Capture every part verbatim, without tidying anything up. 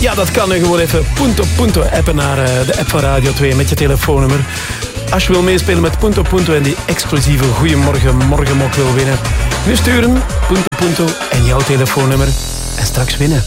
Ja, dat kan. Gewoon even Punto Punto appen naar uh, de app van Radio twee met je telefoonnummer. Als je wil meespelen met Punto Punto en die exclusieve Goeiemorgen Morgenmok wil winnen. Nu sturen Punto Punto en jouw telefoonnummer en straks winnen.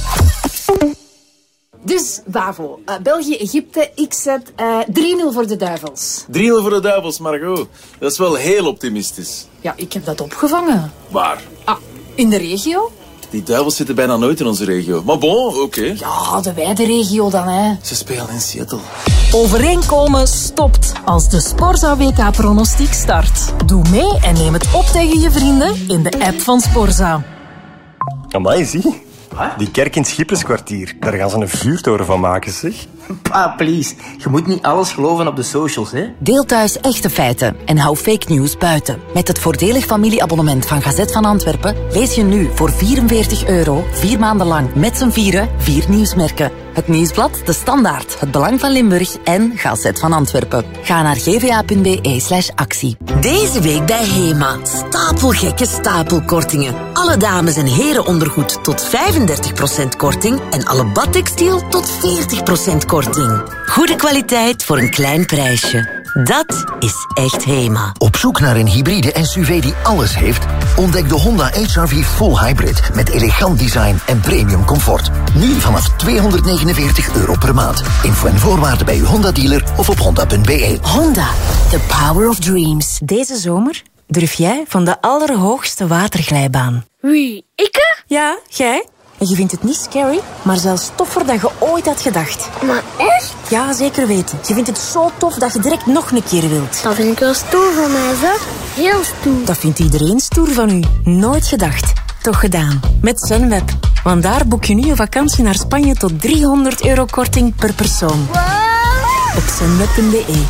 Dus, Bavo, uh, België-Egypte, ik zet uh, drie nul voor de Duivels. drie nul voor de Duivels, Margot. Dat is wel heel optimistisch. Ja, ik heb dat opgevangen. Waar? Ah, in de regio? Die Duivels zitten bijna nooit in onze regio. Maar bon, oké. Okay. Ja, de wijde regio dan, hè. Ze spelen in Seattle. Overeenkomen stopt als de Sporza W K-pronostiek start. Doe mee en neem het op tegen je vrienden in de app van Sporza. Amai, zie. Die kerk in het Schipperskwartier, daar gaan ze een vuurtoren van maken, zeg. Pa, please. Je moet niet alles geloven op de socials, hè. Deel thuis echte feiten en hou fake news buiten. Met het voordelig familieabonnement van Gazet van Antwerpen lees je nu voor vierenveertig euro vier maanden lang met z'n vieren vier nieuwsmerken. Het Nieuwsblad, De Standaard, Het Belang van Limburg en Gazet van Antwerpen. Ga naar gva.be slash actie. Deze week bij Hema. Stapelgekke stapelkortingen. Alle dames- en herenondergoed tot vijfendertig procent korting en alle badtextiel tot veertig procent korting. Goede kwaliteit voor een klein prijsje. Dat is echt Hema. Op zoek naar een hybride S U V die alles heeft? Ontdek de Honda H R V Full Hybrid met elegant design en premium comfort. Nu vanaf tweehonderdnegenenveertig euro per maand. Info en voorwaarden bij uw Honda-dealer of op honda punt b e. Honda, the power of dreams. Deze zomer durf jij van de allerhoogste waterglijbaan. Wie, ikke? Ja, jij. En je vindt het niet scary, maar zelfs toffer dan je ooit had gedacht. Maar echt? Ja, zeker weten. Je vindt het zo tof dat je direct nog een keer wilt. Dat vind ik wel stoer van mij, zeg. Heel stoer. Dat vindt iedereen stoer van u. Nooit gedacht. Toch gedaan. Met Sunweb. Want daar boek je nu een vakantie naar Spanje tot driehonderd euro korting per persoon. Wow. Op sunweb punt b e.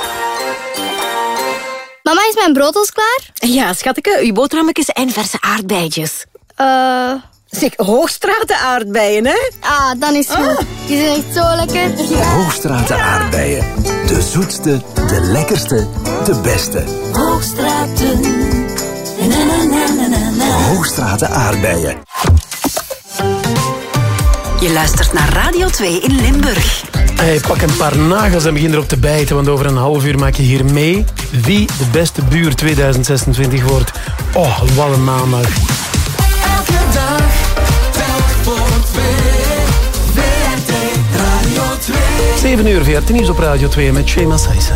Mama, is mijn brood al klaar? Ja, schatje, uw boterhammetjes en verse aardbeidjes. Eh... Uh... Zeg, Hoogstraten aardbeien, hè? Ah, dan is het goed. Ah. Die zijn echt zo lekker. Ja. Hoogstraten aardbeien. De zoetste, de lekkerste, de beste. Hoogstraten. Na, na, na, na, na. Hoogstraten aardbeien. Je luistert naar Radio twee in Limburg. Hey, pak een paar nagels en begin erop te bijten, want over een half uur maak je hier mee wie de beste buur tweeduizend zesentwintig wordt. Oh, wat een maandag. Elke dag, telk voor twee. V R T Radio twee. zeven uur, V R T Nieuws op Radio twee met Shema Saisai.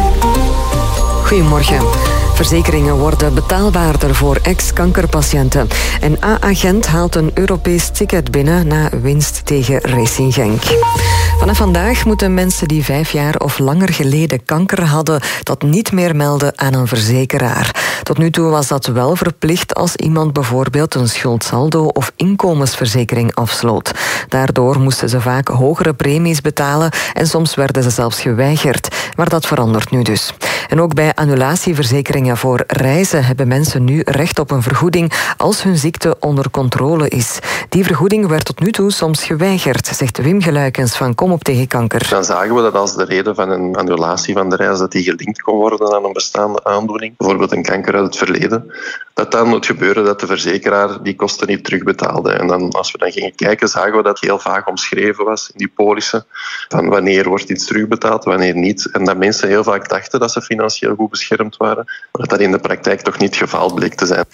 Goedemorgen. Verzekeringen worden betaalbaarder voor ex-kankerpatiënten. En A-agent haalt een Europees ticket binnen na winst tegen Racing Genk. Vanaf vandaag moeten mensen die vijf jaar of langer geleden kanker hadden dat niet meer melden aan een verzekeraar. Tot nu toe was dat wel verplicht als iemand bijvoorbeeld een schuldsaldo of inkomensverzekering afsloot. Daardoor moesten ze vaak hogere premies betalen en soms werden ze zelfs geweigerd. Maar dat verandert nu dus. En ook bij annulatieverzekeringen voor reizen hebben mensen nu recht op een vergoeding als hun ziekte onder controle is. Die vergoeding werd tot nu toe soms geweigerd, zegt Wim Geluikens van Kom op tegen kanker. Dan zagen we dat als de reden van een annulatie van de reis dat die gelinkt kon worden aan een bestaande aandoening, bijvoorbeeld een kanker uit het verleden, dat dan moet gebeuren dat de verzekeraar die kosten niet terugbetaalde. En dan, als we dan gingen kijken, zagen we dat heel vaag omschreven was in die polissen, van wanneer wordt iets terugbetaald, wanneer niet. En dat mensen heel vaak dachten dat ze financieel goed beschermd waren, maar dat dat in de praktijk toch niet het geval bleek te zijn.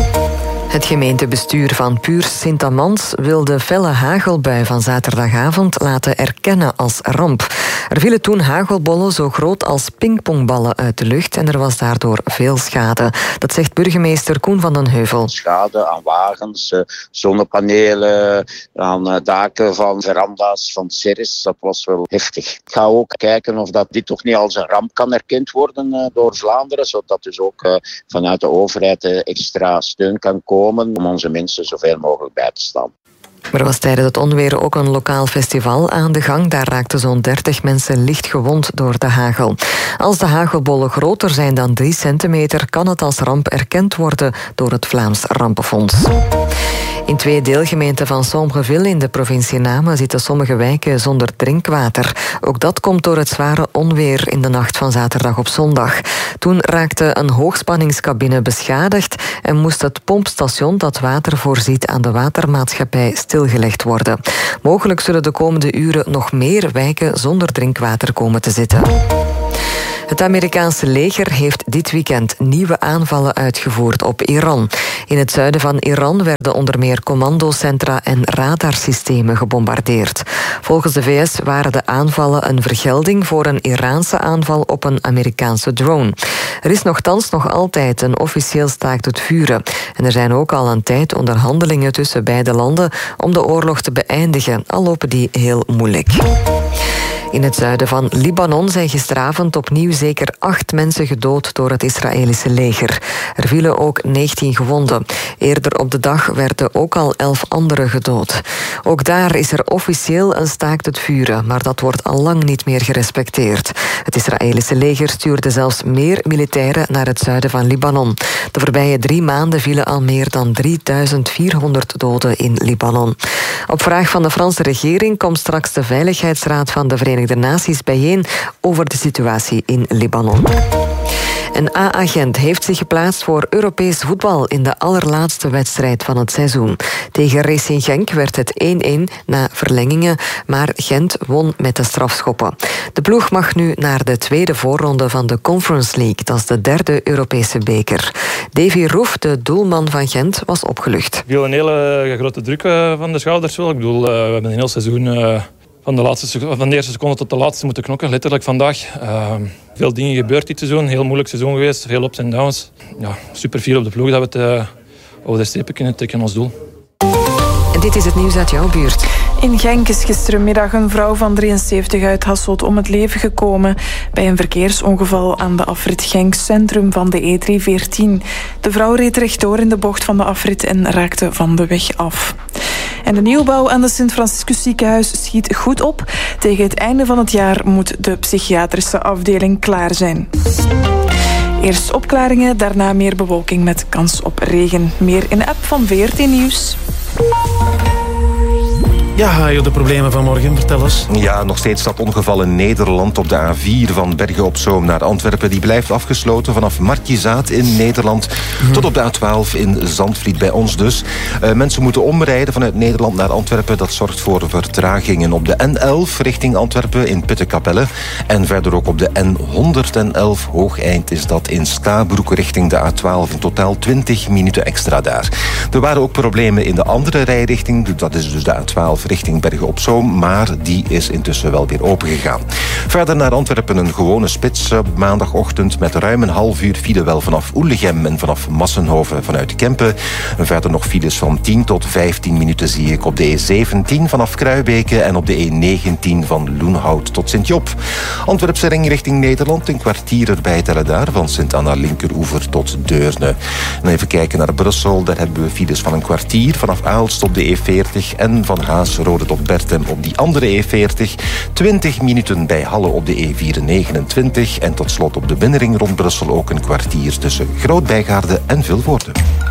Het gemeentebestuur van Puurs Sint-Amans wil de felle hagelbui van zaterdagavond laten erkennen als ramp. Er vielen toen hagelbollen zo groot als pingpongballen uit de lucht en er was daardoor veel schade. Dat zegt burgemeester Koen van den Heuvel. Schade aan wagens, zonnepanelen, aan daken van veranda's, van serres, dat was wel heftig. Ik ga ook kijken of dat dit toch niet als een ramp kan erkend worden door Vlaanderen, zodat dus ook vanuit de overheid extra steun kan komen om onze mensen zoveel mogelijk bij te staan. Er was tijdens het onweer ook een lokaal festival aan de gang. Daar raakten zo'n dertig mensen licht gewond door de hagel. Als de hagelbollen groter zijn dan drie centimeter... kan het als ramp erkend worden door het Vlaams Rampenfonds. In twee deelgemeenten van Sombreville in de provincie Namen zitten sommige wijken zonder drinkwater. Ook dat komt door het zware onweer in de nacht van zaterdag op zondag. Toen raakte een hoogspanningscabine beschadigd en moest het pompstation dat water voorziet aan de watermaatschappij stilgelegd worden. Mogelijk zullen de komende uren nog meer wijken zonder drinkwater komen te zitten. Het Amerikaanse leger heeft dit weekend nieuwe aanvallen uitgevoerd op Iran. In het zuiden van Iran werden onder meer commandocentra en radarsystemen gebombardeerd. Volgens de V S waren de aanvallen een vergelding voor een Iraanse aanval op een Amerikaanse drone. Er is nochtans nog altijd een officieel staakt het vuren. En er zijn ook al een tijd onderhandelingen tussen beide landen om de oorlog te beëindigen, al lopen die heel moeilijk. In het zuiden van Libanon zijn gisteravond opnieuw zeker acht mensen gedood door het Israëlische leger. Er vielen ook negentien gewonden. Eerder op de dag werden ook al elf anderen gedood. Ook daar is er officieel een staakt het vuren, maar dat wordt al lang niet meer gerespecteerd. Het Israëlische leger stuurde zelfs meer militairen naar het zuiden van Libanon. De voorbije drie maanden vielen al meer dan drieduizend vierhonderd doden in Libanon. Op vraag van de Franse regering komt straks de Veiligheidsraad van de Verenigde Naties bijeen over de situatie in Libanon. Een A-agent heeft zich geplaatst voor Europees voetbal in de allerlaatste wedstrijd van het seizoen. Tegen Racing Genk werd het één-één na verlengingen, maar Gent won met de strafschoppen. De ploeg mag nu naar de tweede voorronde van de Conference League. Dat is de derde Europese beker. Davy Roef, de doelman van Gent, was opgelucht. Ik viel een hele grote druk van de schouders wel. Ik bedoel, we hebben een heel seizoen Uh... Van de, laatste, van de eerste seconde tot de laatste moeten knokken, letterlijk vandaag. Uh, veel dingen gebeurd dit seizoen, heel moeilijk seizoen geweest, veel ups en downs. Ja, super fier op de ploeg dat we het uh, over de strepen kunnen trekken ons doel. En dit is het nieuws uit jouw buurt. In Genk is gisterenmiddag een vrouw van drieënzeventig uit Hasselt om het leven gekomen bij een verkeersongeval aan de afrit Genk Centrum van de E driehonderdveertien. De vrouw reed rechtdoor in de bocht van de afrit en raakte van de weg af. En de nieuwbouw aan het Sint-Franciscus ziekenhuis schiet goed op. Tegen het einde van het jaar moet de psychiatrische afdeling klaar zijn. Eerst opklaringen, daarna meer bewolking met kans op regen. Meer in de app van V R T Nieuws. Ja, Hajo, de problemen van morgen, vertel eens. Ja, nog steeds dat ongeval in Nederland op de A vier van Bergen op Zoom naar Antwerpen. Die blijft afgesloten vanaf Markizaat in Nederland hmm. tot op de A twaalf in Zandvliet, bij ons dus. Uh, mensen moeten omrijden vanuit Nederland naar Antwerpen. Dat zorgt voor vertragingen op de N elf richting Antwerpen in Pittekapelle. En verder ook op de N honderdelf Hoogeind is dat in Stabroek richting de A twaalf. In totaal twintig minuten extra daar. Er waren ook problemen in de andere rijrichting. Dat is dus de A twaalf richting Bergen op Zoom, maar die is intussen wel weer opengegaan. Verder naar Antwerpen een gewone spits op maandagochtend met ruim een half uur file wel vanaf Oelegem en vanaf Massenhoven vanuit Kempen. En verder nog files van tien tot vijftien minuten zie ik op de E zeventien vanaf Kruibeke en op de E negentien van Loenhout tot Sint-Job. Antwerpse ring richting Nederland, een kwartier erbij tellen daar van Sint-Anna linkeroever tot Deurne. En even kijken naar Brussel, daar hebben we files van een kwartier vanaf Aalst op de E veertig en van Haas Rode tot Bertem op die andere E veertig. twintig minuten bij Halle op de E vierhonderdnegenentwintig. En tot slot op de binnenring rond Brussel ook een kwartier tussen Groot-Bijgaarde en Vilvoorde.